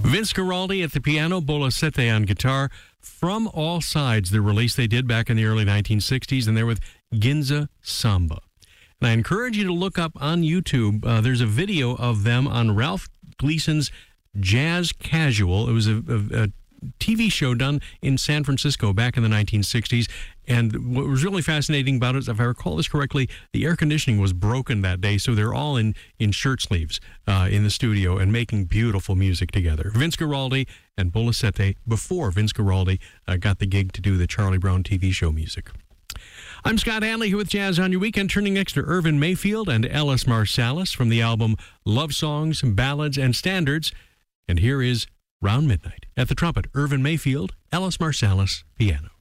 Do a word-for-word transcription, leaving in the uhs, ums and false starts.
Vince Guaraldi at the piano, Bola Sete on guitar. From All Sides, the release they did back in the early nineteen sixties, and they're with Ginza Samba. And I encourage you to look up on YouTube. Uh, there's a video of them on Ralph Gleason's Jazz Casual. It was a, a, a T V show done in San Francisco back in the nineteen sixties. And what was really fascinating about it is, if I recall this correctly, the air conditioning was broken that day, so they're all in, in shirt sleeves uh, in the studio and making beautiful music together. Vince Guaraldi and Bola Sete, before Vince Guaraldi uh, got the gig to do the Charlie Brown T V show music. I'm Scott Hanley here with Jazz on Your Weekend, turning next to Irvin Mayfield and Ellis Marsalis from the album Love Songs, Ballads, and Standards. And here is Round Midnight. At the trumpet, Irvin Mayfield, Ellis Marsalis, piano.